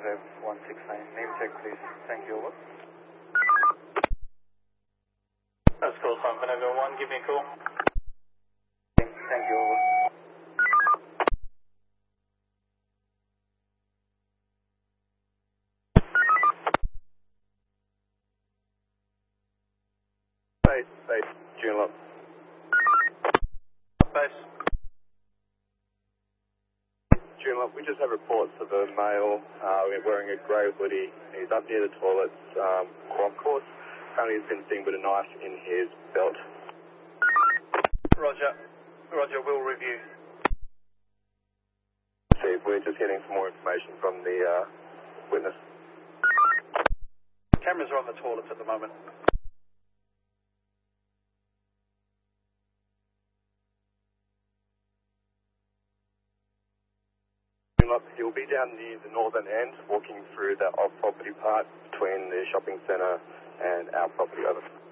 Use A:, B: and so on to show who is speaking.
A: Rev 169. Name check, please. Thank you, over.
B: That's call sign Benego 1, give me a call.
A: Thank you, over.
C: Base, Joondalup.
B: Base.
C: Joondalup, we just have reports of a male wearing a grey hoodie. He's up near the toilets, course. Apparently he's been seen with a knife in his belt.
B: Roger. Roger, we'll review.
C: See, we're just getting some more information from the witness.
B: Cameras are on the toilets at the moment.
C: He'll be down near the northern end, walking through the off-property part between the shopping centre and our property over.